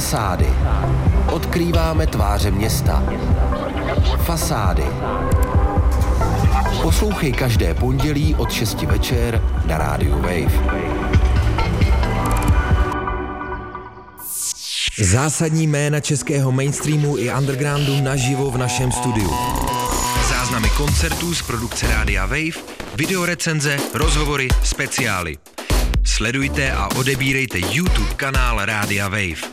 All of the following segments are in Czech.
Fasády. Odkrýváme tváře města. Fasády. Poslouchej každé pondělí od 6 večer na rádiu Wave. Zásadní jména českého mainstreamu i undergroundu naživo v našem studiu. Záznamy koncertů z produkce Rádia Wave, videorecenze, rozhovory, speciály. Sledujte a odebírejte YouTube kanál Rádia Wave.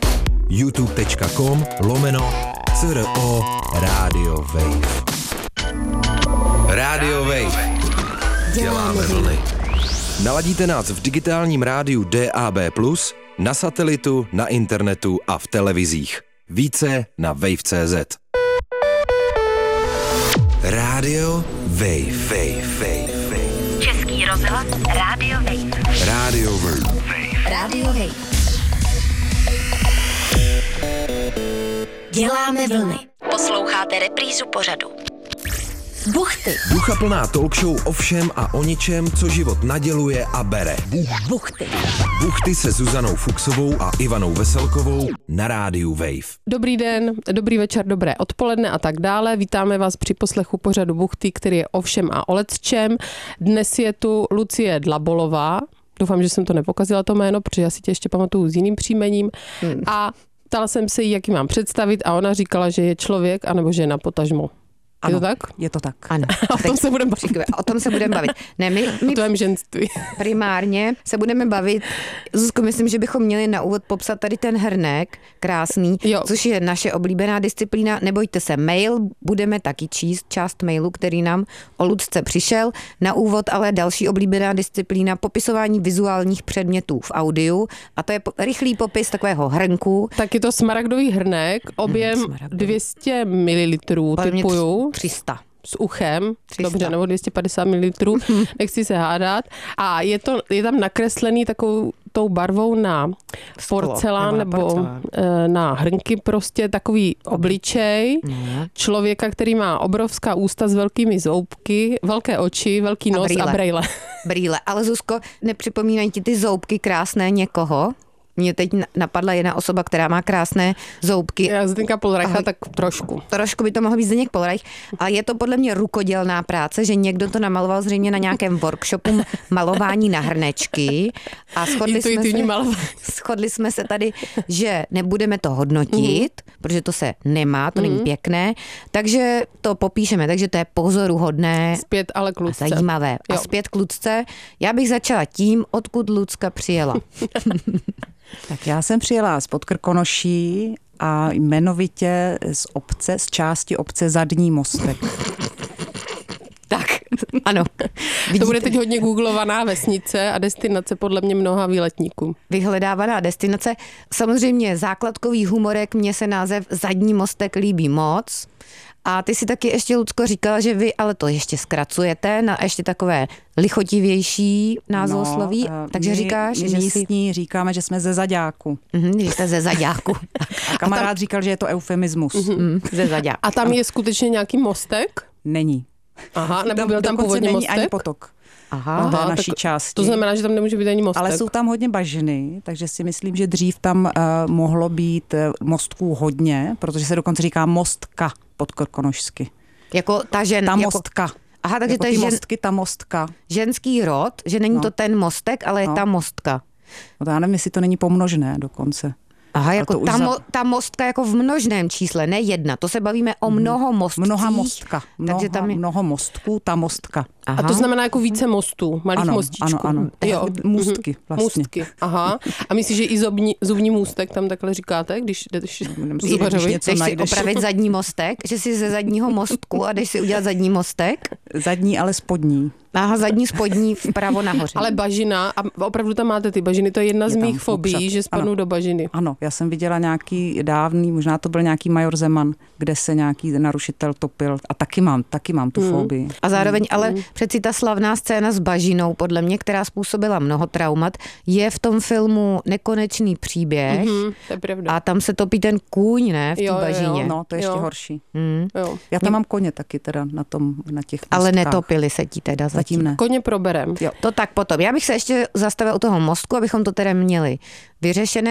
youtube.com/CRO Radio Wave. Rádio Wave. Děláme vlny. Naladíte nás v digitálním rádiu DAB+, na satelitu, na internetu a v televizích. Více na wave.cz. Rádio Wave. Český rozhlas Rádio Wave. Rádio Wave. Rádio Wave. Děláme vlny. Posloucháte reprízu pořadu. Buchty. Duchaplná talk show o všem a o ničem, co život naděluje a bere. Buchty. Buchty se Zuzanou Fuchsovou a Ivanou Veselkovou na rádiu Wave. Dobrý den, dobrý večer, dobré odpoledne a tak dále. Vítáme vás při poslechu pořadu Buchty, který je o všem a o lecčem. Dnes je tu Lucie Dlabolová. Doufám, že jsem to nepokazila to jméno, protože já si tě ještě pamatuju s jiným příjmením. A ptala jsem se jí, jak ji mám představit a ona říkala, že je člověk anebo žena potažmo. Ano, je to tak? Je to tak. Ano. O tom se budeme bavit. O tom se budeme bavit. Ne, my o tvém ženství. Primárně se budeme bavit. Zuzko, myslím, že bychom měli na úvod popsat tady ten hrnek krásný, což je naše oblíbená disciplína. Nebojte se, mail budeme taky číst, část mailu, který nám o Lucce přišel. Na úvod ale další oblíbená disciplína, popisování vizuálních předmětů v audiu. A to je rychlý popis takového hrnku. Tak je to smaragdový hrnek, objem 200 ml typuju. 300. S uchem, 300. Dobře, nebo 250 ml, nechci se hádat. A je tam nakreslený takovou tou barvou na porcelán nebo na hrnky, prostě takový obličej člověka, který má obrovská ústa s velkými zoubky, velké oči, velký nos a brejle. Brýle. Ale Zuzko, nepřipomínají ti ty zoubky krásné někoho? Mně teď napadla jedna osoba, která má krásné zoubky. Já Zdeňka Polreicha, tak trošku. Trošku by to mohlo být Zdeněk Polreich. A je to podle mě rukodělná práce, že někdo to namaloval zřejmě na nějakém workshopu malování na hrnečky. A shodli jsme se tady, že nebudeme to hodnotit, protože to se nemá, to není pěkné. Takže to popíšeme, takže to je pozoruhodné. Zpět ale k Lucce. A zajímavé. A zpět k Lucce. Já bych začala tím, odkud Lucka přijela. Tak já jsem přijela z Podkrkonoší a jmenovitě z části obce Zadní Mostek. Tak, ano. To bude teď hodně googlovaná vesnice a destinace podle mě mnoha výletníků. Vyhledávaná destinace. Samozřejmě základkový humorek, mně se název Zadní Mostek líbí moc. A ty si taky ještě, Lucko, říkala, že vy ale to ještě zkracujete na ještě takové lichotivější názvosloví. Takže říkáš, že místní říkáme, že jsme ze Zaďáku. Že jste ze Zaďáku. A kamarád říkal, že je to eufemismus. Ze Zaďáku. A tam je skutečně nějaký mostek? Není. Aha, nebo byl tam původně není mostek? ani potok. Aha, v té naší části. To znamená, že tam nemůže být ani mostek. Ale jsou tam hodně bažiny, takže si myslím, že dřív tam mohlo být mostků hodně, protože se dokonce říká mostka podkrkonošsky. Jako ta žena. Ta mostka. Aha, takže jako to je mostky, ta mostka. Ženský rod, že není to ten mostek, ale je ta mostka. No to já nevím, jestli to není pomnožné dokonce. Aha, jako ta mostka jako v množném čísle, ne jedna. To se bavíme o mnoho mostcích. Mnoha mostka. Takže tam je mnoho mostků, ta mostka. Aha. A to znamená jako více mostů, malých mostičků. Ano. Jo. Můstky vlastně. Můstky, aha. A myslíš, že i zubní můstek tam takhle říkáte, když jdeš zubařovi? Jdeš si opravit zadní mostek, že jsi ze zadního mostku a jdeš si udělat zadní mostek? Zadní, ale spodní. Aha, zadní spodní vpravo nahoře. Ale bažina, a opravdu tam máte ty bažiny, to je jedna z mých fobií, že spadnu do bažiny. Ano, já jsem viděla nějaký dávný, možná to byl nějaký Major Zeman, kde se nějaký narušitel topil a taky mám tu fobii. A zároveň ale přeci ta slavná scéna s bažinou, podle mě, která způsobila mnoho traumat, je v tom filmu Nekonečný příběh. To je pravda. A tam se topí ten kůň, ne, v té bažině. No, to je ještě horší. Jo. Já tam mám koně taky teda na těch mostkách. Ale netopili se ti teda zatím ne. Koně proberem. Jo. To tak potom. Já bych se ještě zastavila u toho mostku, abychom to teda měli vyřešené.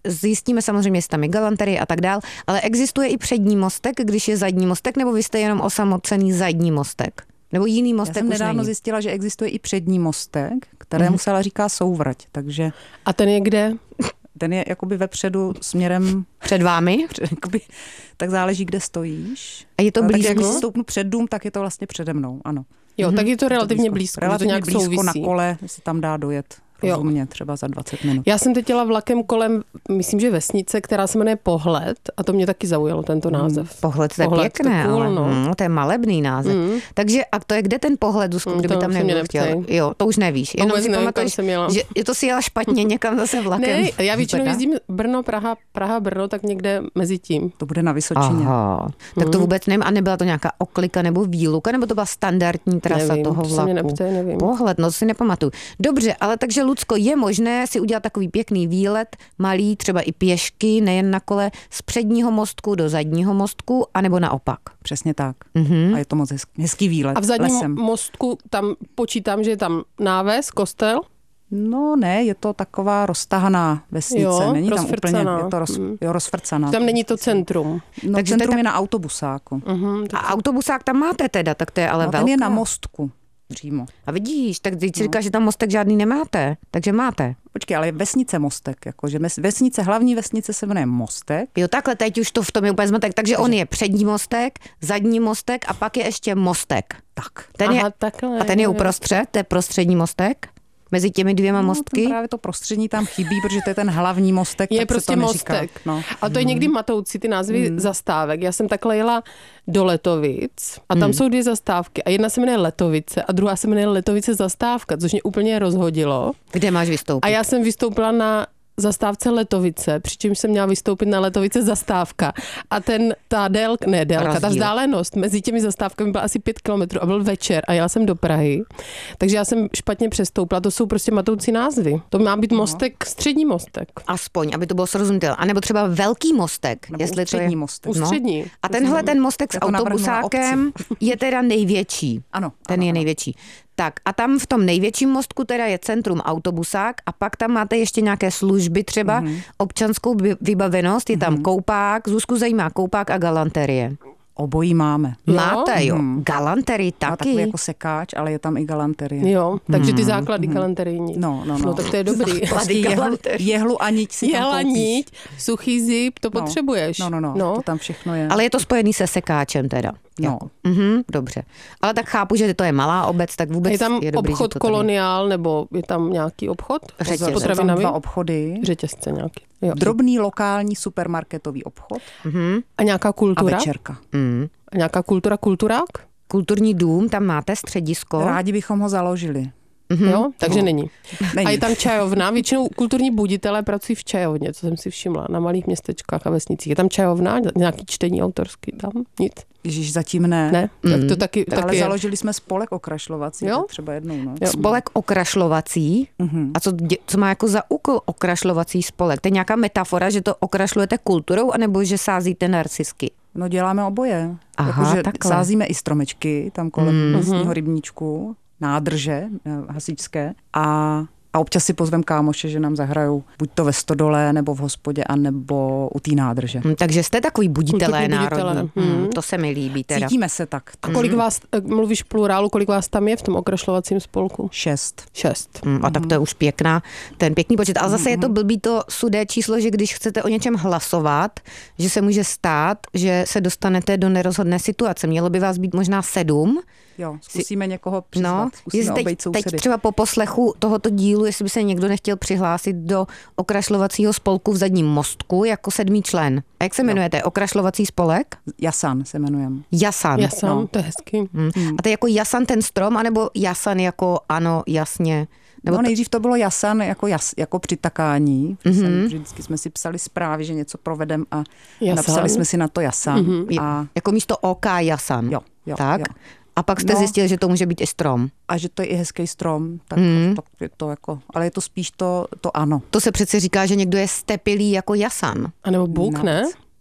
zjistíme samozřejmě, jestli tam je galanterie a tak dál, ale existuje i přední mostek, když je zadní mostek, nebo vy jste jenom osamocený zadní mostek? Nebo jiný mostek Já jsem už nedávno není? zjistila, že existuje i přední mostek, kterému se ale říká souvrať, takže A ten je kde? ten je jakoby vepředu směrem, Před vámi? jakoby, tak záleží, kde stojíš. A je to Ale blízko? Tak jak stoupnu před dům, tak je to vlastně přede mnou, ano. Jo, tak je to relativně blízko, že to Relativně nějak blízko souvisí. na kole, si tam dá dojet rozumně, třeba za 20 minut. Já jsem teď jela vlakem kolem, myslím, že vesnice, která se jmenuje Pohled a to mě taky zaujalo, tento název. Pohled, to je Pohled, pěkné, to cool, ale no. to je malebný název. Takže a to je kde ten pohled, Zuzko, kdyby to tam se mě nebyl chtěl? neptej. Jo, to už nevíš. Jenom Vůbec si nevím, pamatuješ, kam jsem jela. že je to si jela špatně někam zase vlakem. Ne, já většinou Brda? jezdím Brno, Praha, Brno, tak někde mezi tím. To bude na Vysočině. Aha, tak to vůbec nevím. A nebyla to nějaká oklika nebo výluka, nebo to byla standardní trasa Nevím, toho to se mě vlaku? neptej, nevím. Pohled, no to si nepamatuju. Dobře, ale takže Lucko, je možné si udělat takový pěkný výlet, malý, třeba i pěšky, nejen na kole, z předního mostku do zadního mostku, anebo naopak. Přesně tak. Mhm. A je to moc hezký výlet A v zadním lesem. mostku tam počítám, že je tam náves, kostel. No ne, je to taková roztahaná vesnice. Jo, Není tam úplně, rozfrcaná. je to rozfrcaná. Tam není to centrum. No, Takže to je centrum tak- je na autobusáku. A autobusák tam máte teda, tak to je ale No, velká. ten je na mostku přímo. A vidíš, tak teď si říkáš, že tam mostek žádný nemáte, takže máte. Počkej, ale je vesnice Mostek, jakože vesnice, hlavní vesnice se jmenuje Mostek. Jo, takhle, teď už to v tom je úplně zmatek. Takže on je přední mostek, zadní mostek a pak je ještě mostek. Tak. Ten je, Aha, takhle. a ten je uprostřed, to je prostřední mostek? Mezi těmi dvěma mostky? No, právě to prostředí tam chybí, protože to je ten hlavní mostek. Je tak prostě se to neříká. mostek. No. A to je někdy matoucí, ty názvy zastávek. Já jsem takhle jela do Letovic a tam jsou dvě zastávky. A jedna se jmenuje Letovice a druhá se jmenuje Letovice zastávka, což mě úplně rozhodilo. Kde máš vystoupit? A já jsem vystoupila na zastávce Letovice, přičemž jsem měla vystoupit na Letovice zastávka. A ta Rozdíl. vzdálenost mezi těmi zastávkami byla asi 5 kilometrů a byl večer a jela jsem do Prahy. Takže já jsem špatně přestoupila. To jsou prostě matoucí názvy. To má být mostek, střední mostek. Aspoň, aby to bylo srozumitelné. A nebo třeba velký mostek. Nebo jestli ústřední to je... mostek. Ústřední. A tenhle ten mostek s Já to navrhnu na autobusákem je teda největší. Ano. Ten je největší. Tak a tam v tom největším mostku teda je centrum autobusák a pak tam máte ještě nějaké služby, třeba občanskou vybavenost, je tam koupák, Zuzku zajímá koupák a galanterie. Obojí máme. Jo? Máte, jo. Galanterii Má taky. takový jako sekáč, ale je tam i galanterie. Jo, takže ty základy galanterijní. No. No tak to je dobrý. Základy galanterie. Jehlu a niť si tam Jela koupíš. niť, suchý zip, to potřebuješ. No, to tam všechno je. Ale je to spojený se sekáčem teda. No. Jako. Dobře. Ale tak chápu, že to je malá obec, tak vůbec Je tam je dobrý, obchod že to tady je. Koloniál, nebo je tam nějaký obchod? Řetězec. S Jsou tam potravinami? 2 obchody. Řetězce nějaký. Jo. Drobný lokální supermarketový obchod A nějaká a kultura? večerka. A nějaká kulturák? Kulturní dům, tam máte středisko. Rádi bychom ho založili. Jo, takže není. Není. A je tam čajovna, většinou kulturní buditelé pracují v čajovně, co jsem si všimla, na malých městečkách a vesnicích. Je tam čajovna, nějaký čtení autorský tam? Nic? Ježíš, zatím ne. Ne? Tak to taky Ale je. založili jsme spolek okrašlovací, Jo? tak třeba jednou. No. Jo. Spolek okrašlovací. A co má jako za úkol okrašlovací spolek? To je nějaká metafora, že to okrašlujete kulturou, anebo že sázíte narcisky? No děláme oboje. Aha, Jakože takhle. sázíme i stromečky tam kolem místního rybníčku, nádrže hasičské a občas si pozvem kámoše, že nám zahrajou buď to ve stodole, nebo v hospodě, anebo u té nádrže. Takže jste takový buditelé Kulturní buditelé. národní. To se mi líbí teda. Cítíme se tak. A kolik vás, mluvíš plurálu, kolik vás tam je v tom okrašlovacím spolku? 6. 6. A tak to je už ten pěkný počet. Ale zase je to blbý to sudé číslo, že když chcete o něčem hlasovat, že se může stát, že se dostanete do nerozhodné situace. Mělo by vás být možná 7. Jo, zkusíme někoho přizvat. No, Zkusíme jestli obejít teď sousedy. třeba po poslechu tohoto dílu, jestli by se někdo nechtěl přihlásit do okrašlovacího spolku v Zadním mostku jako 7. člen. A jak se jmenujete? Okrašlovací spolek? Jasan se jmenujeme. Jasan. Já jsem, No. to je hezký. A to je jako Jasan ten strom, anebo Jasan jako ano, jasně? Nebo No nejdřív to bylo jasan jako přitakání. Vždycky jsme si psali zprávy, že něco provedem a Jasan. napsali jsme si na to jasan. A, jako místo OK Jasan. Jo, tak? jo. A pak jste zjistili, že to může být i strom. a že to je i hezký strom, tak je to jako, ale je to spíš to ano. To se přece říká, že někdo je stepilý jako Jasan. A nebo buk, ne?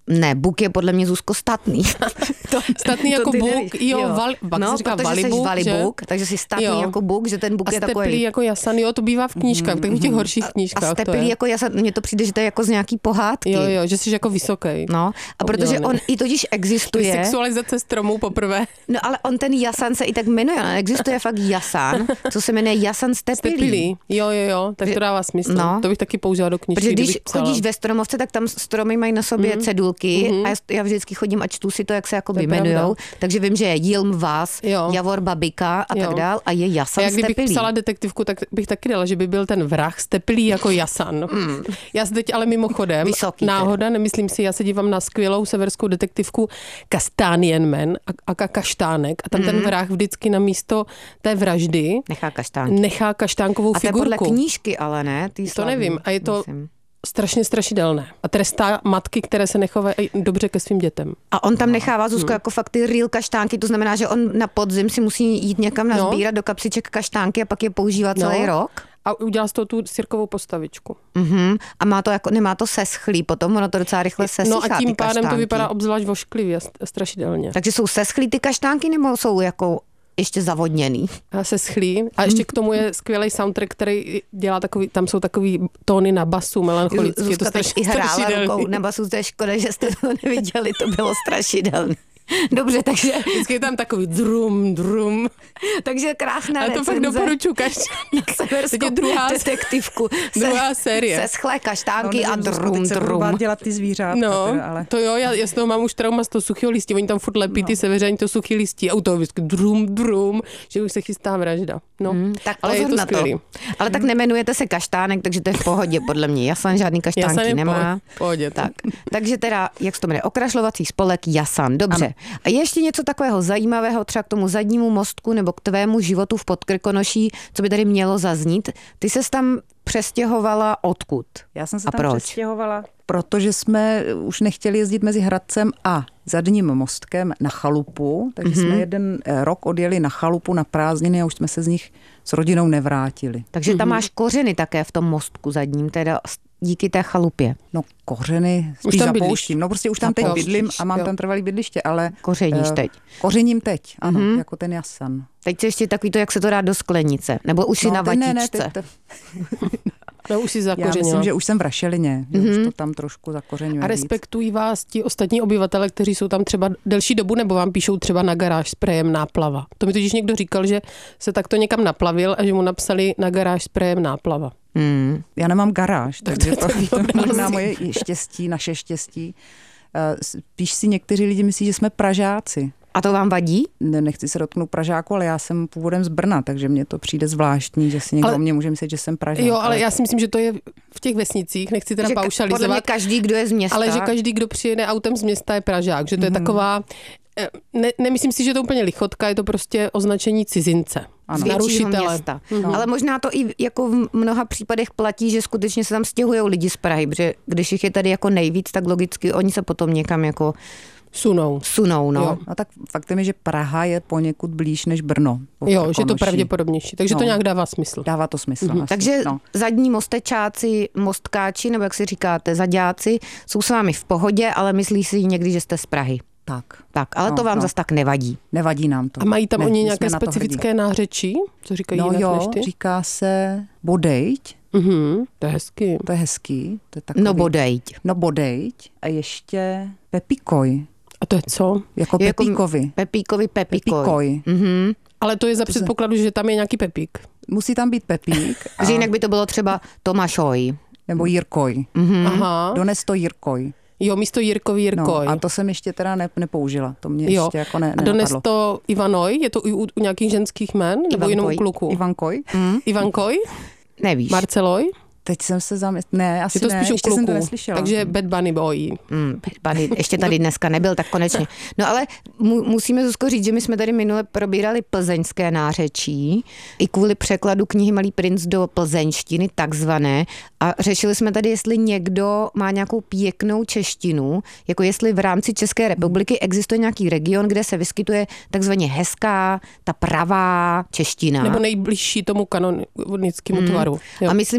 Ne, buk je podle mě, Zuzko, statný. Statný jako buk, protože jsi valibuk, takže jsi statný jako buk, že ten buk je takový. A steplý jako jasan, jo, to bývá v knížkách, takových těch horších knížkách. A steplý jako jasan, mně to přijde, že to je jako z nějaký pohádky. Jo, že jsi jako vysoký. No, a protože on i totiž existuje. Sexualizace stromů poprvé. No, ale on ten jasan se i tak jmenuje, ale existuje fakt jasan, co se jmenuje jasan stepilý. Jo, tak to dává smysl. No. To bych taky použila do knížky. Protože když chodíš ve stromovce, tak tam stromy mají na sobě cedulky a já vždycky chodím a čtu si to, jak se jako jmenujou. Takže vím, že je Jilm Vás, Javor Babika a tak dál a je jasan stepilý. A kdybych psala detektivku, tak bych taky dala, že by byl ten vrah stepilý jako jasan. Já se teď ale mimochodem, náhoda, nemyslím si, já se dívám na skvělou severskou detektivku Kastanienman a Kaštánek a tam ten vrah vždycky na místo té vraždy nechá kaštánkovou figurku. A to je podle knížky, ale ne? To nevím a je to strašně strašidelné. A trestá matky, které se nechovají dobře ke svým dětem. A on tam nechává, Zuzko, jako fakt ty real kaštánky, to znamená, že on na podzim si musí jít někam nazbírat do kapsiček kaštánky a pak je používá celý rok. A udělal z toho tu sirkovou postavičku. A má to jako, nemá to seschlý potom, ono to docela rychle sesychá. No a tím pádem to vypadá obzvlášť vošklivě a strašidelně. Takže jsou seschlý ty kaštánky, nebo jsou jako ještě zavodněný? A seschlý. A ještě k tomu je skvělý soundtrack, který dělá takový, tam jsou takový tóny na basu melancholický. Zuzka je to i hrála rukou na basu, to je škoda, že jste to neviděli, to bylo strašidelné. Dobře, takže... Vždycky je tam takový drum. Takže krásná recenze. A to fakt doporučuji každý. Na severskou detektivku. Druhá série. Seschlé kaštánky a drum. dělat ty zvířátka. No, teda, ale... to jo, já z toho mám už trauma z toho suchého listí. Oni tam furt lepí ty seveřani to suchý listí. A u toho vždycky drum, že už se chystá vražda. No, tak ale je to skvělý. Ale tak nemenujete se kaštánek, takže to je v pohodě, podle mě. Jasan žádný kaštánky nemá. Pohodě. Tak. Takže teda, jak se to jmenuje, okrašlovací spolek Jasan. Dobře. Ano. A je ještě něco takového zajímavého třeba k tomu zadnímu mostku nebo k tvému životu v Podkrkonoší, co by tady mělo zaznít? Ty ses tam přestěhovala odkud? Já jsem se tam přestěhovala, protože jsme už nechtěli jezdit mezi Hradcem a Zadním mostkem na chalupu, takže jsme jeden rok odjeli na chalupu na prázdniny a už jsme se z nich s rodinou nevrátili. Takže tam máš kořeny také v tom mostku zadním, teda díky té chalupě. No kořeny spíš zapouštím. No prostě už tam teď bydlím a mám tam trvalý bydliště, ale... Kořeníš teď. Kořením teď, ano, jako ten jasan. Teď se ještě takový to, jak se to dá do sklenice, nebo už si na vatičce. No, už si zakořenila. Já myslím, že už jsem v rašelině, že už to tam trošku zakořeňuje. A respektují vás ti ostatní obyvatele, kteří jsou tam třeba delší dobu, nebo vám píšou třeba na garáž sprejem náplava? To mi totiž někdo říkal, že se takto někam naplavil a že mu napsali na garáž sprejem náplava. Já nemám garáž, takže to možná moje štěstí, naše štěstí. Spíš si někteří lidi myslí, že jsme Pražáci. A to vám vadí? Nechci se dotknout Pražáku, ale já jsem původem z Brna, takže mně to přijde zvláštní, že si někdo o mě může myslet, že jsem Pražák. Jo, ale já si myslím, že to je v těch vesnicích, nechci teda paušalizovat. Podle mě každý, kdo je z města. Ale že každý, kdo přijede autem z města, je Pražák, že to je taková... Nemyslím si, že to úplně lichotka, je to prostě označení cizince. Z většího města. Ale možná to i jako v mnoha případech platí, že skutečně se tam stěhují lidi z Prahy, protože když jich je tady jako nejvíc, tak logicky oni se potom někam jako sunou, no. Jo. No tak faktem je, že Praha je poněkud blíž než Brno. Jo, že to pravděpodobnější. Takže to nějak dává smysl. Dává to smysl. Asi. Takže zadní mostečáci, mostkáči, nebo jak si říkáte, zaďáci, jsou s vámi v pohodě, ale myslí si někdy, že jste z Prahy. Tak, ale to vám zas tak nevadí. Nevadí nám to. A mají tam oni nějaké specifické nářečí? Co říkají jinak než ty? Říká se bodejť. To je hezký. To je hezký. To je takový... No bodejť. A ještě pepikoj. A to je co? Jako pepíkovi. Pepíkoj. Ale to je za předpokladu, že tam je nějaký pepík. Musí tam být pepík. Že jinak by to bylo třeba Tomášoj. Nebo Jirkoj. Aha. Dones to Jirkoj. Jo, místo Jirkoj. No, a to jsem ještě teda nepoužila. To mě ještě jako nenapadlo. A dones to Ivanoj? Je to u nějakých ženských jmen? Nebo jenom u kluků? Ivankoj. Ivankoj? Nevíš. Marceloj? Teď jsem se Ne, asi je to spíš ještě jsem to neslyšela. Takže Bad Bunny Boy. Bad Bunny ještě tady dneska nebyl, tak konečně. No ale musíme, Zuzko, říct, že my jsme tady minule probírali plzeňské nářečí i kvůli překladu knihy Malý princ do plzeňštiny, takzvané. A řešili jsme tady, jestli někdo má nějakou pěknou češtinu, jako jestli v rámci České republiky existuje nějaký region, kde se vyskytuje takzvaně hezká, ta pravá čeština. Nebo nejbližší tomu kanonickému tvaru. Jo. A myslím, že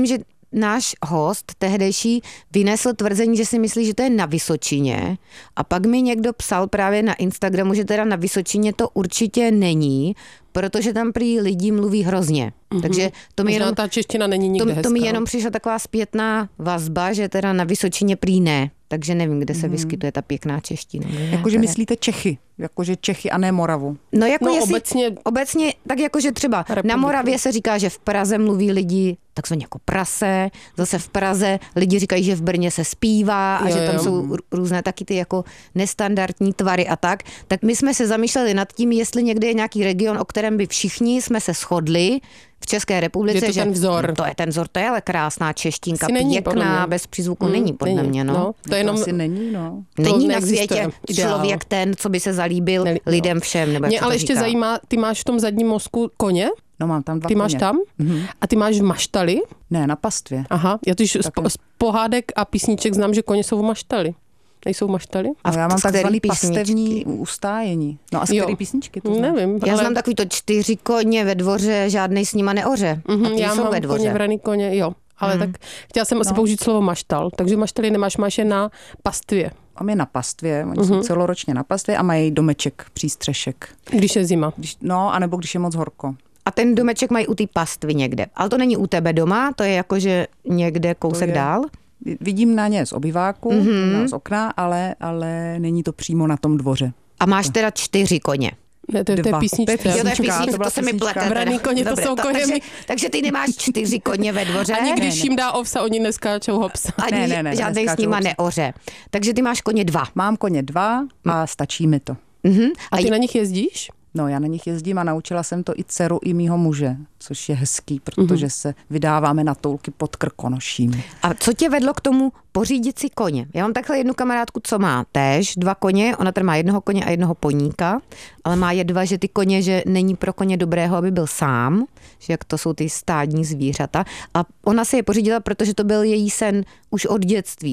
náš host tehdejší vynesl tvrzení, že si myslí, že to je na Vysočině a pak mi někdo psal právě na Instagramu, že teda na Vysočině to určitě není, protože tam prý lidi mluví hrozně. Takže to mi jenom, ta čeština není nikde hezká. To mi jenom přišla taková zpětná vazba, že teda na Vysočině prý ne. Takže nevím, kde se vyskytuje ta pěkná čeština. Jakože myslíte Čechy, jakože Čechy a ne Moravu. No jako no, jestli, obecně, tak jakože třeba na Moravě se říká, že v Praze mluví lidi takzvaně jako prase, zase v Praze lidi říkají, že v Brně se zpívá a že tam jsou různé taky ty jako nestandardní tvary a tak. Tak my jsme se zamýšleli nad tím, jestli někde je nějaký region, o kterém by všichni jsme se shodli v České republice, je to ten vzor. To je ten vzor, to je ale krásná češtinka, není, pěkná, bez přízvuku není podle mě. No. To jenom asi není, no. Není na světě člověk ten, co by se zalíbil lidem všem. Nebo mě ale ještě zajímá, ty máš v tom zadním mozku koně? No mám tam 2 Ty koně. máš tam? A ty máš v maštali? Ne, na pastvě. Aha, já totiž z pohádek a písniček znám, že koně jsou v maštali. Nejsou maštali? A já mám takzvaný pastevní ustájení. No a z které písničky to znám? Nevím. Já znám takový to 4 koně ve dvoře, žádnej s nima neoře. A ty já jsou mám ve dvoře. koně, vraný koně, jo. Ale tak chtěla jsem asi použít slovo maštal. Takže maštaly nemáš, máš je na pastvě. Mám je na pastvě, oni jsou celoročně na pastvě a mají domeček, přístřešek. Když je zima. Anebo když je moc horko. A ten domeček mají u té pastvy někde. Ale to není u tebe doma, to je jakože někde kousek dál. Vidím na ně z obyváku, z okna, ale není to přímo na tom dvoře. A máš teda 4 koně. Ne, to je písnička. Jo, to je písnička, to se mi plete. Vraný koně, to jsou koně. Takže ty nemáš 4 koně ve dvoře. Ani když jim dá ovsa, oni neskáčou hopsa. Ani žádnej s nima neoře. Takže ty máš koně 2. Mám koně 2 a stačí mi to. A ty na nich jezdíš? No, já na nich jezdím a naučila jsem to i dceru, i mýho muže, což je hezký, protože se vydáváme na toulky pod Krkonoším. A co tě vedlo k tomu pořídit si koně? Já mám takhle jednu kamarádku, co má též 2 koně, ona tady má 1 koně a 1 poníka, ale má je 2, že ty koně, že není pro koně dobrého, aby byl sám, že jak to jsou ty stádní zvířata. A ona si je pořídila, protože to byl její sen už od dětství,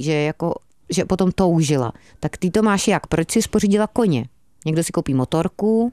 že potom toužila. Tak ty to máš jak? Proč jsi pořídila koně? Někdo si koupí motorku?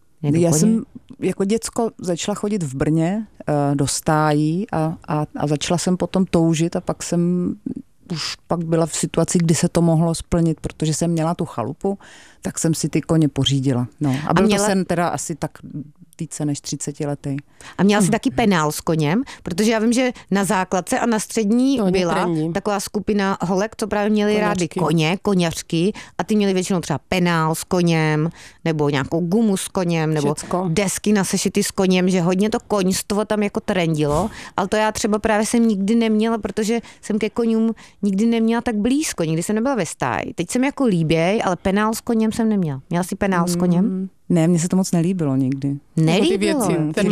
Já jsem jako děcko začala chodit v Brně do stájí a začala jsem potom toužit a pak jsem už pak byla v situaci, kdy se to mohlo splnit, protože jsem měla tu chalupu, tak jsem si ty koně pořídila. No. A byl to sen teda asi tak více než 30 letý. A měla jsi taky penál s koněm, protože já vím, že na základce a na střední byla taková skupina holek, co právě měli rádi koně, koněřky a ty měli většinou třeba penál s koněm, nebo nějakou gumu s koněm, nebo desky na sešity s koněm, že hodně to koňstvo tam jako trendilo, ale to já třeba právě jsem nikdy neměla, protože jsem ke koňům nikdy neměla tak blízko, nikdy jsem nebyla ve stáji. Teď jsem jako líběj, ale penál s koněm jsem neměla. Měla jsi penál s koněm? Ne, mně se to moc nelíbilo nikdy. Nelíbilo? Ten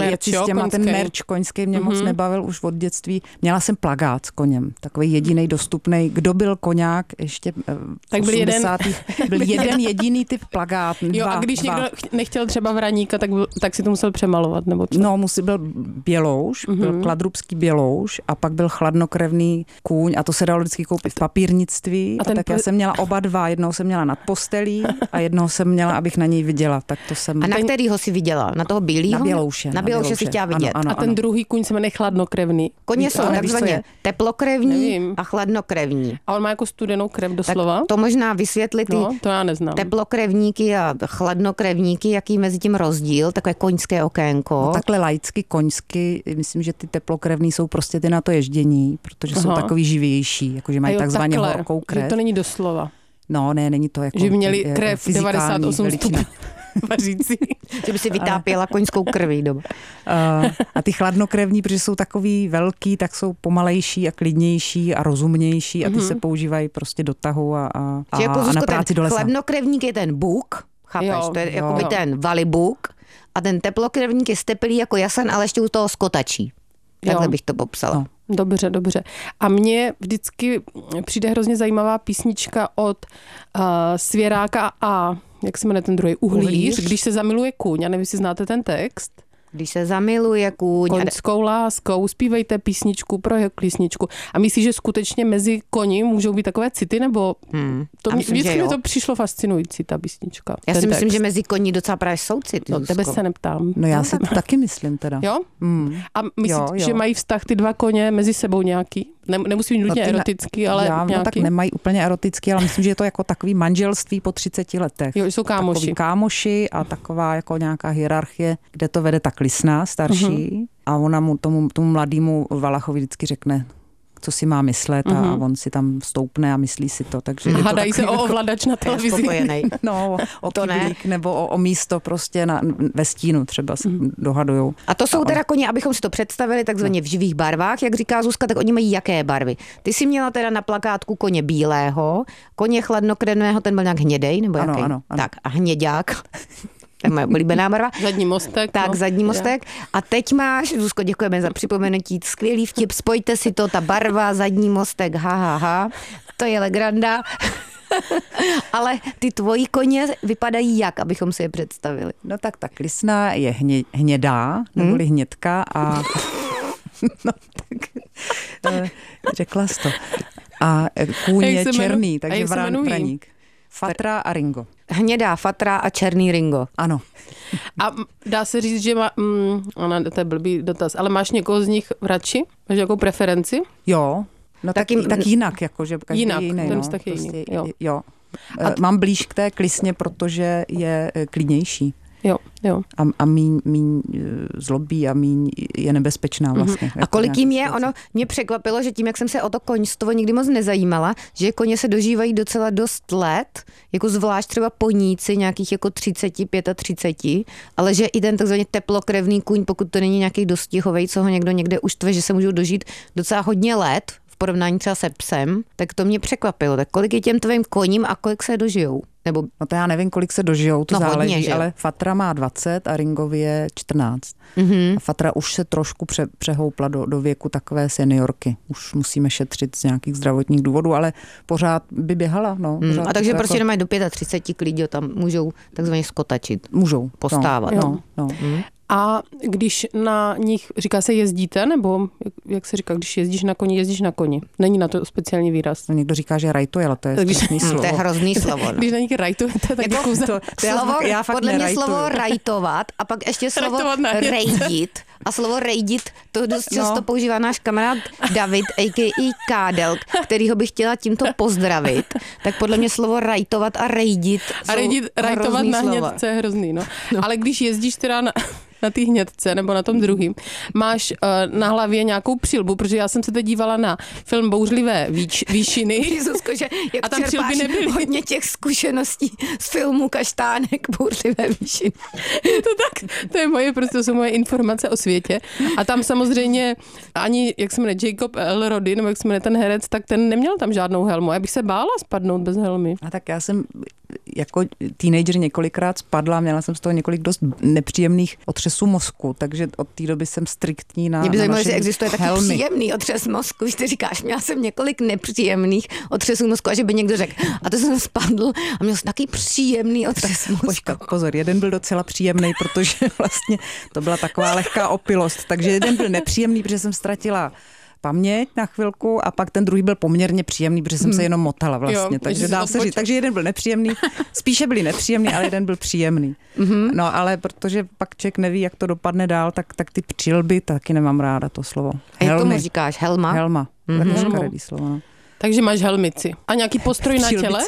merč koňský mě moc nebavil už od dětství. Měla jsem plakát s koněm, takový jediný dostupný. Kdo byl koňák ještě tak v 80. Byl jeden jediný typ plakát. Jo, a když někdo nechtěl třeba vraníka, tak si to musel přemalovat, nebo co? No, byl bělouš, byl kladrubský bělouš a pak byl chladnokrevný kůň a to se dalo vždycky koupit v papírnictví. A tak já jsem měla oba 2. Jednoho jsem měla nad postelí a jednoho jsem měla, abych na něj viděla. Tak to jsem... A na kterýho si viděla? Na toho bílýho? Na bělouše. Na bělouše si chtěla vidět. Ano, a ten druhý kůň se jmenuje chladnokrevný. Koně jsou takzvaně teplokrevní a chladnokrevní. A on má jako studenou krev doslova? Tak to možná vysvětlit ty to já neznám. Teplokrevníky a chladnokrevníky, jaký mezi tím rozdíl, takové koňské okénko. No, takhle laicky, koňsky, myslím, že ty teplokrevní jsou prostě ty na to ježdění, protože jsou takový živější, jakože mají takzvaně horkou krev. Že to není doslova. No, ne, není to jako... Že měli krev 98 stupňů vařící. Že by si vytápěla koňskou krví doma. A ty chladnokrevní, protože jsou takový velký, tak jsou pomalejší a klidnější a rozumnější a ty se používají prostě do tahu a na práci do lesa. Chladnokrevník je ten bůk, chápeš? To je jakoby ten valibůk a ten teplokrevník je stepelý jako jasan, ale ještě u toho skotačí. Takhle bych to popsala. No. Dobře. A mně vždycky přijde hrozně zajímavá písnička od Svěráka a jak se jmenuje ten druhý? Uhlíř. Když se zamiluje kůň. Já nevím, jestli znáte ten text. Když se zamiluje kůň. Koňskou láskou, zpívejte písničku pro jeho písničku. A myslíš, že skutečně mezi koni můžou být takové city, nebo vždycky mi to přišlo fascinující, ta písnička. Já si myslím, že mezi koní docela právě jsou city. No, tebe se neptám. No já si to taky myslím teda. Jo? A myslíš, že mají vztah ty 2 koně mezi sebou nějaký? Nemusí být nutně erotický, ale nějaký. No tak nemají úplně erotický, ale myslím, že je to jako takový manželství po 30 letech. Jo, jsou kámoši. Takový kámoši a taková jako nějaká hierarchie, kde to vede ta klisná starší a ona tomu mladému Valachovi vždycky řekne, co si má myslet a on si tam vstoupne a myslí si to. Takže hádají se o ovladač na televizi. No, o kyblík nebo o místo prostě ve stínu třeba se dohadujou. A to jsou teda koně, abychom si to představili takzvaně v živých barvách, jak říká Zuzka, tak oni mají jaké barvy. Ty jsi měla teda na plakátku koně bílého, koně chladnokrevného, ten byl nějak hnědej, nebo jaký? Ano. Tak a hněďák. To je moje oblíbená barva. Zadní mostek. Tak, zadní mostek. A teď máš, Zuzko, děkujeme za připomenutí, skvělý vtip, spojte si to, ta barva, zadní mostek, to je legranda. Ale ty tvoji koně vypadají jak, abychom si je představili? No tak ta klisná je hnědá, neboli hnědka a no tak řekla jsi to. A kůň je černý, takže vraník. Fatra a Ringo. Hnědá Fatra a černý Ringo. Ano. A dá se říct, že to je blbý dotaz, ale máš někoho z nich radši? Máš nějakou preferenci? Jo, no tak jinak, jakože každý jinak, jiný. Ten no, vztah je jiný. Jo. Mám blíž k té klisně, protože je klidnější. Jo. A míň zlobí a míň je nebezpečná vlastně. A kolik jim je? Ono mě překvapilo, že tím, jak jsem se o to koňstvo nikdy moc nezajímala, že koně se dožívají docela dost let, jako zvlášť třeba poníci nějakých jako 30, 35, ale že i ten takzvaně teplokrevný kůň, pokud to není nějaký dostihovej, co ho někdo někde uštve, že se můžou dožít docela hodně let, v porovnání třeba se psem, tak to mě překvapilo. Tak kolik je těm tvým koním a kolik se dožijou? Nebo... No to já nevím, kolik se dožijou, to záleží, hodně, ale Fatra má 20 a Ringovi je 14. A Fatra už se trošku přehoupla do věku takové seniorky. Už musíme šetřit z nějakých zdravotních důvodů, ale pořád by běhala. No, a takže prostě nemají do 35 klidně tam můžou takzvaně skotačit. Můžou. Postávat. No. A když na nich, říká se jezdíte, nebo jak se říká, když jezdíš na koni? Není na to speciální výraz. No, někdo říká, že rajtuje, ale to je strašný slovo. To je hrozný slovo. No. Když na nich rajtujete, tak jako já fakt podle mě nerajtuju. slovo rajtovat a pak ještě slovo rejdit. A slovo rejdit, to dost často používá náš kamarád David, a.k.a. Kádel, kterýho bych chtěla tímto pozdravit. Tak podle mě slovo rajtovat a rejdit rajtovat na hnědce je hrozný, no. Ale když jezdíš teda na té hnědce nebo na tom druhým, máš na hlavě nějakou přilbu, protože já jsem se teď dívala na film Bouřlivé výšiny. Zuzko, že jak a tam přilby nebyly. Hodně těch zkušeností z filmu Kaštánek Bouřlivé výšiny. To je moje, prostě to jsou moje informace o světě. A tam samozřejmě ani, jak se jmenuje, Jacob Elordi, nebo jak se jmenuje ten herec, tak ten neměl tam žádnou helmu. Já bych se bála spadnout bez helmy. A tak já jsem jako teenager několikrát spadla, měla jsem z toho několik dost nepříjemných otřesů mozku, takže od té doby jsem striktní na Mě by zajímalo, že helmy. existuje taky příjemný otřes mozku, když ty říkáš, měla jsem několik nepříjemných otřesů mozku a že by někdo řekl, a to jsem spadl a měl jsem taky příjemný otřes mozku. Počkat, pozor, jeden byl docela příjemný, protože vlastně to byla taková lehká opilost, takže jeden byl nepříjemný, protože jsem ztratila paměť na chvilku a pak ten druhý byl poměrně příjemný, protože jsem se jenom motala vlastně, takže dá se říct. Takže jeden byl nepříjemný, spíše byli nepříjemný, ale jeden byl příjemný. No ale protože pak člověk neví, jak to dopadne dál, tak ty přilby taky nemám ráda to slovo. A jak tomu říkáš? Helma? Helma. Taky škaredý slovo, no. Takže máš helmici. A nějaký postroj na těle?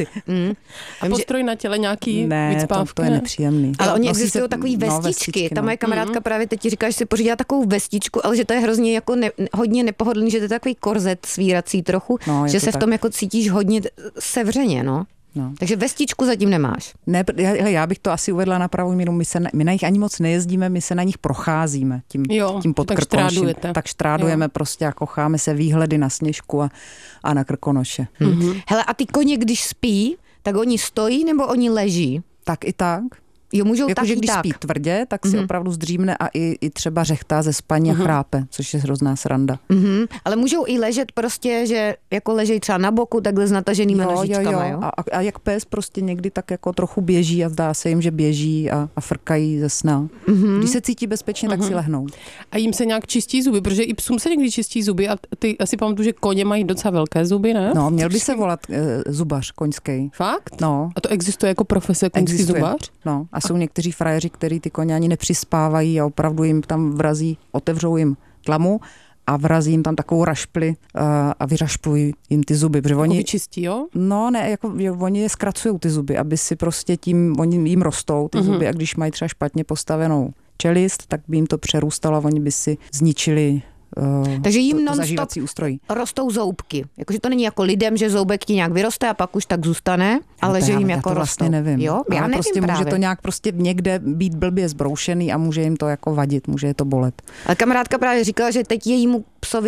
A postroj na těle nějaký vycpávky? To je nepříjemný. Ale oni existují takový vestičky. Ta moje kamarádka právě teď ti říká, že si pořídila takovou vestičku, ale že to je hrozně jako hodně nepohodlný, že to je takový korzet svírací trochu, že se v tom jako cítíš hodně sevřeně, no. No. Takže vestičku zatím nemáš. Ne, já bych to asi uvedla na pravou míru. My na nich ani moc nejezdíme, my se na nich procházíme tím podkrkonošem. Tak štrádujeme prostě a kocháme se výhledy na Sněžku a na Krkonoše. Hele, a ty koně, když spí, tak oni stojí nebo oni leží? Tak i tak. Jo, můžou jako, tak že i když tak. spí tvrdě, tak si opravdu zdřímne a i třeba řechtá ze spaní a chrápe, což je hrozná sranda. Ale můžou i ležet prostě, že jako ležejí třeba na boku, takhle s nataženýma nožičkama, jo? A jak pes prostě někdy tak jako trochu běží a zdá se jim, že běží a frkají ze sna. Když se cítí bezpečně, tak si lehnou. A jim se nějak čistí zuby, protože i psům se někdy čistí zuby a ty asi pamatuju, že koně mají docela velké zuby, ne? No, měl by se volat zubař koňský. Fakt? No. A to existuje jako profese koňský zubař? No, a jsou někteří frajeři, kteří ty koně ani nepřispávají a opravdu jim tam otevřou jim tlamu a vrazím tam takovou rašpli a vyrašpuji jim ty zuby. Protože oni vyčistí, jo? No ne, jako oni je zkracují ty zuby, aby si prostě oni jim rostou ty zuby a když mají třeba špatně postavenou čelist, tak by jim to přerůstalo a oni by si zničili takže jim non-stop rostou zoubky. Jakože to není jako lidem, že zoubek ti nějak vyroste a pak už tak zůstane, ale že jim jako to vlastně nevím. Jo? Já nevím prostě právě. Může to nějak prostě někde být blbě zbroušený a může jim to jako vadit, může je to bolet. Ale kamarádka právě říkala, že teď jejímu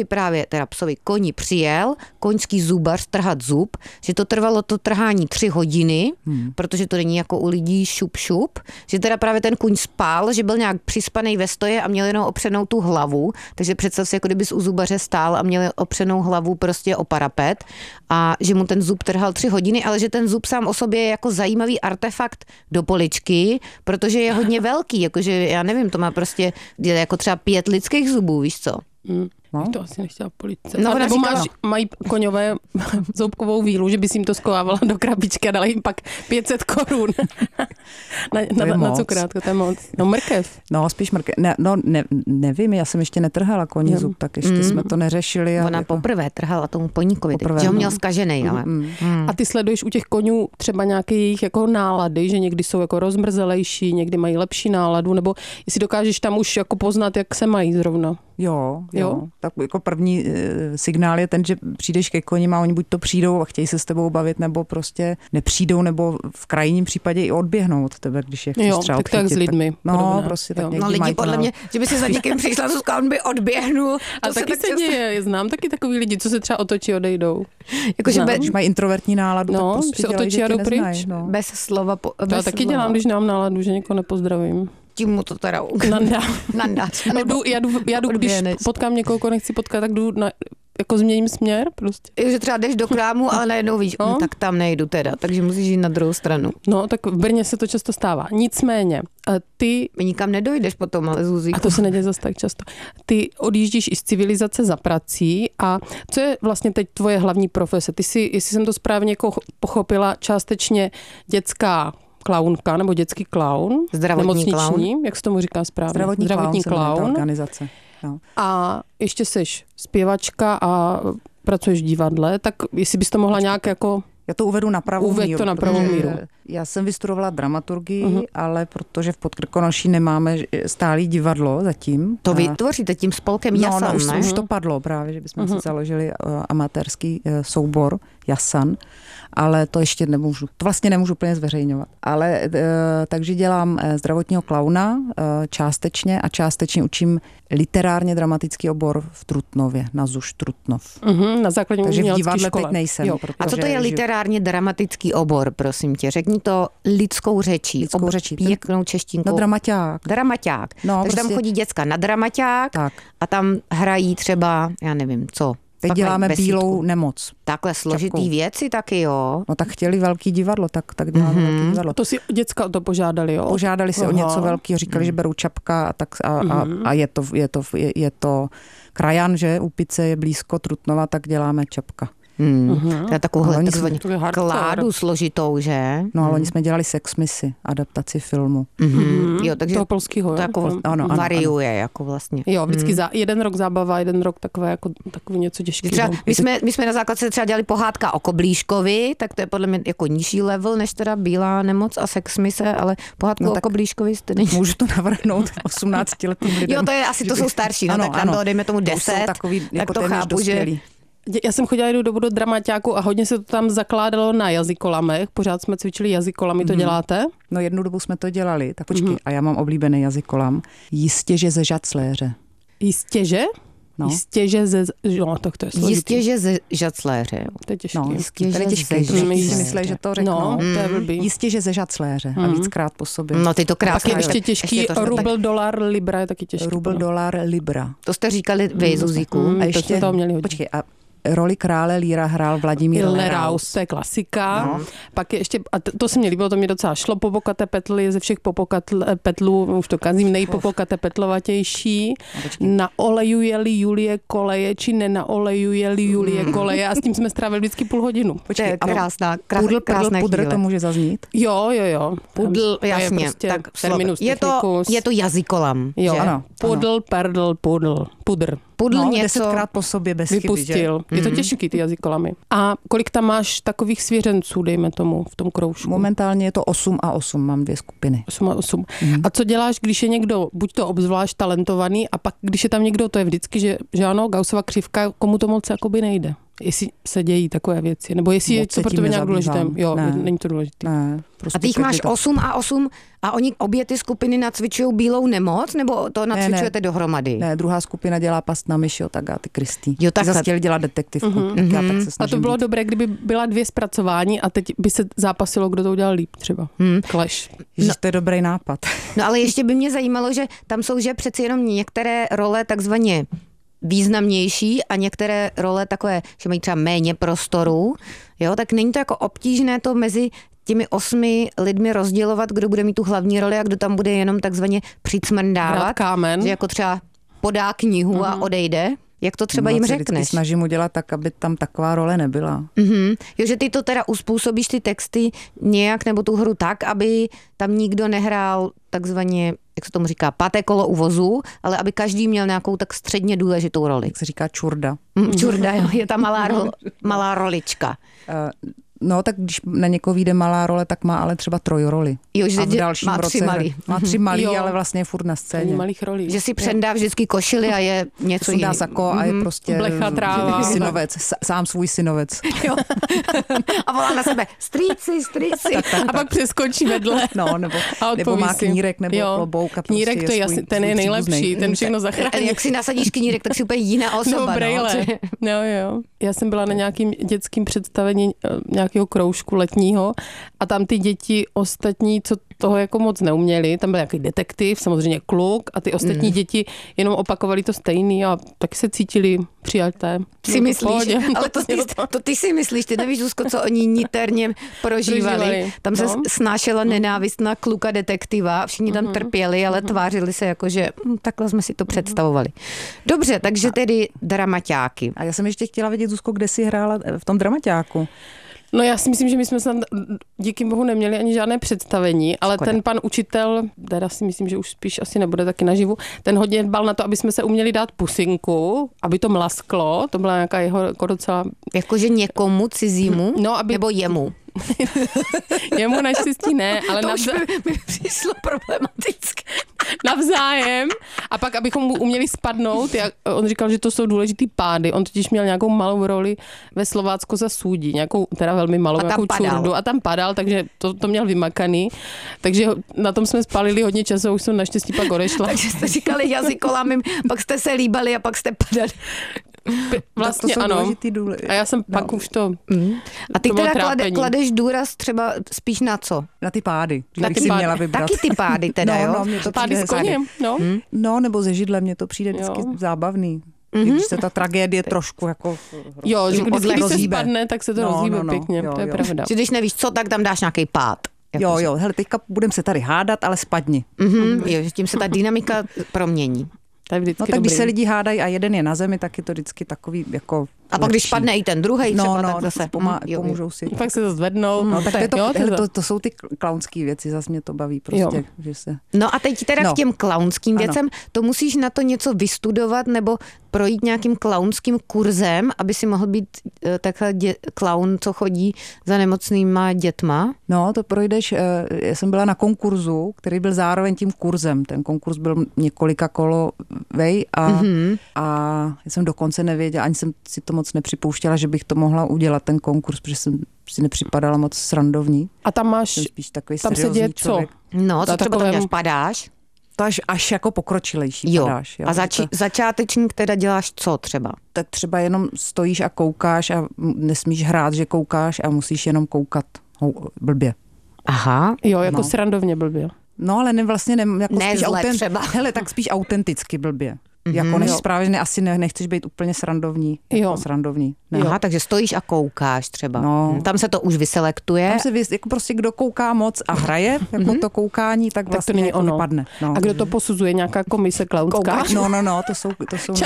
koni přijel koňský zubař trhat zub, že to trvalo to trhání 3 hodiny, protože to není jako u lidí šup, že teda právě ten kuň spál, že byl nějak přispanej ve stoje a měl jenom opřenou tu hlavu, takže představ si, jako kdybys u zubaře stál a měl opřenou hlavu prostě o parapet a že mu ten zub trhal 3 hodiny, ale že ten zub sám o sobě je jako zajímavý artefakt do poličky, protože je hodně velký, jakože já nevím, to má prostě jako třeba 5 lidských zubů, víš co? No. To asi nechtěla poličce. No, nebo mají koňové zoubkovou vílu, že bys jim to skovávala do krabičky a dala jim pak 500 korun na cukrátko, to je moc. No mrkev. No spíš mrkev. Nevím, já jsem ještě netrhala koní zub, tak ještě jsme to neřešili. Ona jako poprvé trhala tomu poníkovi, že ho měl zkaženej, ale. A ty sleduješ u těch koňů třeba nějaké jejich jako nálady, že někdy jsou jako rozmrzelejší, někdy mají lepší náladu, nebo jestli dokážeš tam už jako poznat, jak se mají zrovna. Jo. Tak jako první signál je ten, že přijdeš ke koním a oni buď to přijdou a chtějí se s tebou bavit, nebo prostě nepřijdou, nebo v krajním případě i odběhnou od tebe, když je chceš třeba odchytit. Tak s lidmi. Prostě tak někdy lidi podle mě, že by si za někým přišla, on by odběhnul. A taky se děje, znám taky takový lidi, co se třeba otočí, odejdou. Když mají introvertní náladu, tak prostě se otočí a jdou pryč. Bez slova. To taky dělám, když nemám náladu, že někoho nepozdravím. Tím mu to teda nandáš. Já jdu, když potkám někoho, koho nechci potkat, tak jdu jako změním směr prostě. Že třeba jdeš do krámu, ale najednou víš, tak tam nejdu teda, takže musíš jít na druhou stranu. No, tak v Brně se to často stává. Nicméně, ty... Nikam nedojdeš potom, ale Zuzíku. A to se neděje zase tak často. Ty odjíždíš i z civilizace za prací a co je vlastně teď tvoje hlavní profese? Ty jsi, jestli jsem to správně jako pochopila, částečně dětská klaunka nebo dětský klaun, zdravotní klaun, jak se tomu říká správně? Zdravotní klaun. Organizace. No. A ještě seš zpěvačka a pracuješ v divadle, tak jestli bys to mohla nějak jako... Já to uvedu na pravou míru. To na pravou míru. Já jsem vystudovala dramaturgii, ale protože v Podkrkonoší nemáme stálý divadlo zatím. To vytvoříte tím spolkem Jasan, ne? Už to padlo právě, že bychom si založili amatérský soubor Jasan, ale to ještě nemůžu. To vlastně nemůžu úplně zveřejňovat. Ale takže dělám zdravotního klauna částečně a částečně učím literárně dramatický obor v Trutnově, na ZUŠ Trutnov. Na základní takže v divadle škole. teď nejsem. A co to je literárně dramatický obor, prosím tě? Řekni to lidskou řečí. Pěknou češtinkou. No dramaťák. No, takže tam chodí děcka na dramaťák a tam hrají třeba, já nevím, co. Teď děláme Bílou nemoc. Takhle složitý věci taky, jo. No tak chtěli velký divadlo, tak děláme velký divadlo. To si děcka o to požádali, jo? Požádali si o něco velkého, říkali, že berou Čapka a je to krajan, že Úpice je blízko Trutnova, tak děláme Čapka. To je takovouhle takzvaně kládu složitou, že? No ale oni jsme dělali Sex Misi, adaptaci filmu. Jo, takže toho polského, to jako variuje jako vlastně. Jo, vždycky jeden rok zábava, jeden rok takové jako takový něco těžkého. My jsme na základce třeba dělali pohádka o Koblíškovi, tak to je podle mě jako nižší level, než teda Bílá nemoc a Sex Mise, ale pohádku o Koblíškovi jste není. Můžu to navrhnout 18letým lidem. Jo, to je asi, to jsou starší, no, tak tam bylo, dejme tomu 10, tak to chápu, že... Já jsem chodila jednu dobu do dramaťáku a hodně se to tam zakládalo na jazykolamech. Pořád jsme cvičili jazykolamy, to děláte? No jednu dobu jsme to dělali, tak počkej, a já mám oblíbený jazykolam. Jistěže ze žacléře. Jistěže? No. Jistěže ze... No, tak to je složitý. Jistěže ze žacléře. To je těžký. No, to je těžký. Si mysleli, že to řeknou. No, to je blbý. Jistěže ze žacléře. A víckrát po sobě. No, ty to krásně. Pak je ještě těžký. Rubl, dolar, libra je taky těžký. Rubl, dolar, libra. To jste říkali vy, Zuzíku. A ještě, to měli hodně. Počkej, a roli krále Líra hrál Vladimír Leraus. To je klasika. No. Pak je ještě, a to se mi líbilo, to mi docela šlo, Popokate Petl je ze všech petlů, už to kazím, nejpopokate petlovatější. Naolejuje-li Julie koleje, či nenaolejuje-li Julie koleje, a s tím jsme strávili vždycky půl hodinu. Počkej, to je krásná pudr, to může zaznít? Jo. Pudl, jasně. Prostě tak terminus technicus. Je to jazykolam. Jo, že? ano. Pudl, perdl, pudl. Pudr. Pudl No, něco 10krát po sobě bez chyby, že? vypustil. Je to těžký, ty jazykolamy. A kolik tam máš takových svěřenců, dejme tomu, v tom kroužku? Momentálně je to 8 a 8, mám 2 skupiny. 8 a 8. A co děláš, když je někdo, buď to obzvlášť talentovaný, a pak, když je tam někdo, to je vždycky, že ano, Gaussova křivka, komu to moc jakoby nejde. Jestli se dějí takové věci, nebo jestli je to pro tebe nějak důležité. Jo, není to důležité. Ne, prostě a ty jich máš 8 a 8 a oni obě ty skupiny nacvičují bílou nemoc, nebo to nacvičujete dohromady? Ne, druhá skupina dělá Past na myši od Agaty Christie. Jo, tak zase chtěli dělat detektivku. Tak já tak se A to bylo dobré, kdyby byla 2 zpracování a teď by se zápasilo, kdo to udělal líp třeba. Clash. Ježiš, to je dobrý nápad. No ale ještě by mě zajímalo, že tam jsou, že přeci jenom některé role takzvaně významnější a některé role takové, že mají třeba méně prostoru, jo, tak není to jako obtížné to mezi těmi 8 lidmi rozdělovat, kdo bude mít tu hlavní roli a kdo tam bude jenom takzvaně přicmrdávat, že jako třeba podá knihu a odejde. Jak to třeba jim řekneš? Vždycky snažím udělat tak, aby tam taková role nebyla. Jo, že ty to teda uspůsobíš ty texty nějak nebo tu hru tak, aby tam nikdo nehrál takzvaně, jak se tomu říká, páté kolo u vozu, ale aby každý měl nějakou tak středně důležitou roli. Jak se říká čurda. Čurda, jo, je ta malá rolička. No, tak když na někoho vyjde malá role, tak má ale třeba trojroli. Jo, že a v dalším má 3 malý. Má 3 malý, ale vlastně je furt na scéně. Malých rolí. Že si přendá vždycky košili a je něco jiného. Sundá sako a je prostě blecha, tráva. Synovec, sám svůj synovec. Jo. A volá na sebe, strýci. A pak přeskočí vedle. No, nebo má knírek, nebo klobouk. Knírek, to je jasný, ten je nejlepší, ten všechno zachrání. Jak si nasadíš knírek, tak si úplně jiná osoba. No, brejle. Jo. Já jsem byla na nějakým dětským představení nějakého kroužku letního a tam ty děti ostatní, co toho jako moc neuměli, tam byl nějaký detektiv, samozřejmě kluk a ty ostatní děti jenom opakovali to stejný a taky se cítili přijaté. Si myslíš, ale to ty si myslíš, ty nevíš, Zuzko, co oni niterně prožívali. Tam se snášela nenávist na kluka detektiva, všichni tam trpěli, ale tvářili se jako, že takhle jsme si to představovali. Dobře, takže tedy dramaťáky. A já jsem ještě chtěla vědět, Zuzko, kde jsi hrála v tom dramaťáku? No já si myslím, že my jsme snad díky bohu neměli ani žádné představení, ale ten pan učitel, teda si myslím, že už spíš asi nebude taky naživu, ten hodně dbal na to, aby jsme se uměli dát pusinku, aby to mlasklo, to byla nějaká jeho jako docela... Jakože někomu cizímu, nebo jemu? Jemu naštěstí ne, ale to už mi přišlo problematické. Navzájem. A pak, abychom mu uměli spadnout, on říkal, že to jsou důležitý pády. On totiž měl nějakou malou roli ve Slovácku za Súdí, nějakou teda velmi malou, nějakou čurdu. A tam padal, takže to měl vymakaný. Takže na tom jsme spálili hodně času, už jsem naštěstí pak odešla. Takže jste říkali jazykolamím, pak jste se líbali a pak jste padali. Vlastně ano. A já jsem pak už to... A ty teda kladeš důraz třeba spíš na co? Na ty pády. Na ty pády. Měla vybrat. Taky ty pády teda, jo? No, mě to pády s koněm, No, nebo ze židlem, mně to přijde vždycky zábavný. Když se ta tragédie trošku jako... Jo, že když se spadne, tak se to rozhýbe pěkně, to je pravda. Že když nevíš co, tak tam dáš nějaký pád. Jo, hele, teďka budeme se tady hádat, ale spadni. Jo, že tím se ta dynamika promění. No tak když se lidi hádají a jeden je na zemi, tak je to vždycky takový jako a pak když padne i ten druhej třeba, tak zase pomůžou si. Pak se to zvednou. No tak to jsou ty klaunský věci, zase mě to baví prostě. Že se... No a teď teda k těm klaunským věcem, to musíš na to něco vystudovat nebo projít nějakým klaunským kurzem, aby si mohl být takhle klaun, co chodí za nemocnýma dětma? No, to projdeš, já jsem byla na konkurzu, který byl zároveň tím kurzem. Ten konkurs byl několika kolovej a já jsem dokonce nevěděla, ani jsem si to moc nepřipouštěla, že bych to mohla udělat, ten konkurs, protože jsem si nepřipadala moc srandovní. A tam máš, tam se děje co? No, co třeba tam padáš? To až jako pokročilejší padáš. Jo. A začátečník teda děláš co třeba? Tak třeba jenom stojíš a koukáš a nesmíš hrát, že koukáš a musíš jenom koukat blbě. Aha. Jo, jako srandovně blbě. No, ale vlastně jako ne spíš třeba. Hele, tak spíš autenticky blbě. Jako než správně asi nechceš být úplně srandovní. Jako srandovní. Aha, takže stojíš a koukáš třeba. No. Tam se to už vyselektuje. Tam se jako prostě kdo kouká moc a hraje, jako to koukání, tak vlastně to není jako vypadne. No. A kdo to posuzuje? Nějaká komise klaunská? No, to jsou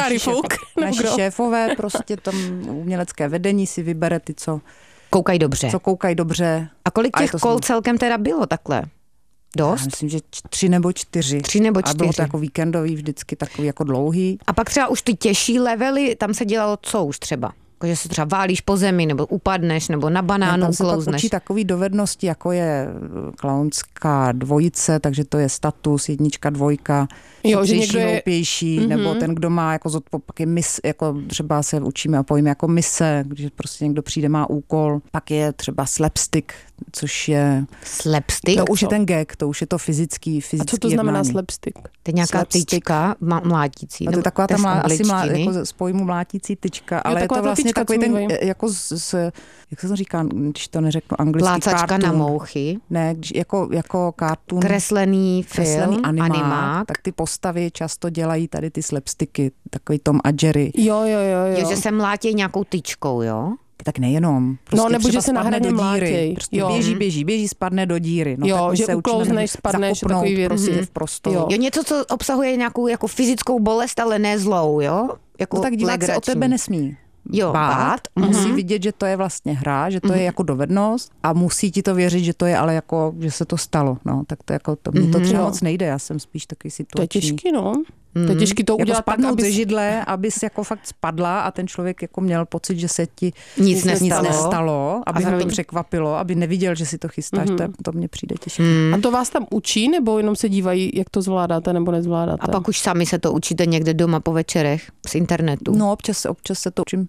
naši šéfové, prostě tam umělecké vedení si vybere ty, co koukají dobře. Co koukají dobře. A kolik těch kol celkem teda bylo takhle? Dost? Já myslím, že 3 nebo 4. 3 nebo 4. A bylo to jako víkendový, vždycky takový jako dlouhý. A pak třeba už ty těžší levely, tam se dělalo co už třeba? Že se třeba válíš po zemi, nebo upadneš, nebo na banánu tam uklouzneš. se pak učí takový dovednosti, jako je klaunská dvojice, takže to je status, 1, 2, jo, že někdo je hloupější, nebo ten, kdo má jako pak je jako třeba se učíme a pojíme jako mise, když prostě někdo přijde, má úkol. Pak je třeba slapstick, což je... Slapstick? To už je ten gag, to už je to fyzický A co to znamená jednání. slapstick? To je nějaká tyčka mlátící. No to je taková ta asi jako z pojmu mlátící tyčka, ale je to vlastně takový ten, jako jak se to říká, když to neřeknu anglicky, plácačka cartoon. na mouchy. Ne, jako cartoon. Kreslený film, animák. Tak ty postavy často dělají tady ty slapsticky, takový Tom a Jerry. Jo. Že se mlátí nějakou tyčkou, jo? Tak nejenom. Prostě nebo že se na spadne hraně do díry. mlátěj. Prostě běží, spadne do díry. No, jo, tak že se uklouzneš, spadneš, takový věc. Prostě v prostoru. Jo, něco, co obsahuje nějakou jako fyzickou bolest, ale ne zlou, jo? Jako no tak divák se o tebe nesmí bát. Musí vidět, že to je vlastně hra, že to je jako dovednost a musí ti to věřit, že to je ale jako, že se to stalo. No, tak to jako, mně to třeba moc nejde, já jsem spíš takový situační. To je těžký, no. To je těžký to udělat jako tak, aby ze židle, abys jako fakt spadla a ten člověk jako měl pocit, že se ti nic nestalo, aby ho to překvapilo, aby neviděl, že si to chystáš, to mně přijde těžké. A to vás tam učí, nebo jenom se dívají, jak to zvládáte nebo nezvládáte? A pak už sami se to učíte někde doma po večerech z internetu? No, občas se to učím